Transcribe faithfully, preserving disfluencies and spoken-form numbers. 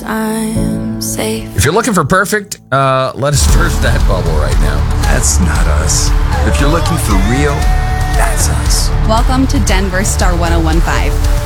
I'm safe. If you're looking for perfect, uh, let us burst that bubble right now. That's not us. If you're looking for real, that's us. Welcome to Denver Star one oh one five.